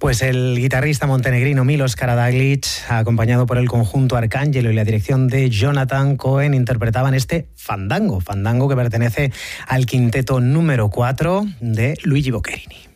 Pues el guitarrista montenegrino Milos Karađalić, acompañado por el conjunto Arcángelo y la dirección de Jonathan Cohen, interpretaban este fandango que pertenece al quinteto número 4 de Luigi Boccherini.